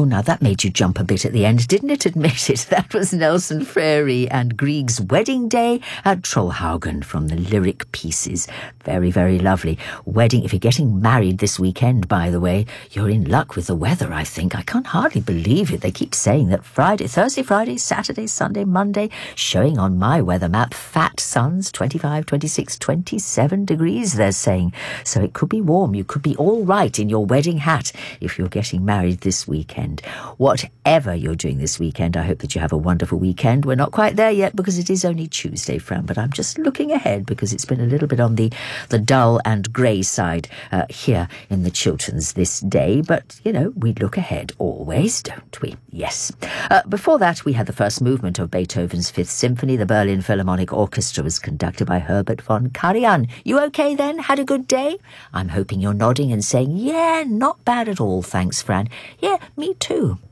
Oh, now that made you jump a bit at the end, didn't it? Admit it. That was Nelson Frary and Grieg's Wedding Day at Trollhaugen from the Lyric Pieces. Very, very lovely. Wedding, if you're getting married this weekend, by the way, you're in luck with the weather, I think. I can't hardly believe it. They keep saying that Thursday, Friday, Saturday, Sunday, Monday, showing on my weather map, fat suns, 25, 26, 27 degrees, they're saying. So it could be warm. You could be all right in your wedding hat if you're getting married this weekend. Whatever you're doing this weekend, I hope that you have a wonderful weekend. We're not quite there yet because it is only Tuesday, Fran, but I'm just looking ahead because it's been a little bit on the dull and grey side here in the Chilterns this day. But, you know, we look ahead always, don't we? Yes. Before that, we had the first movement of Beethoven's Fifth Symphony. The Berlin Philharmonic Orchestra was conducted by Herbert von Karajan. You okay then? Had a good day? I'm hoping you're nodding and saying, yeah, not bad at all, thanks, Fran. Yeah, me too.